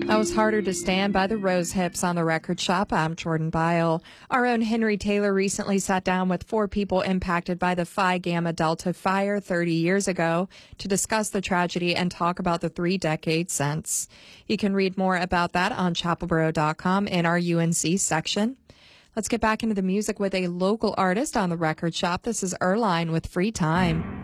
That was Harder to Stand by the Rose Hips on the Record Shop. I'm Jordan Byle. Our own Henry Taylor recently sat down with 4 people impacted by the Phi Gamma Delta fire 30 years ago to discuss the tragedy and talk about the 3 decades since. You can read more about that on chapelboro.com in our UNC section. Let's get back into the music with a local artist on the Record Shop. This is Erline with Free Time.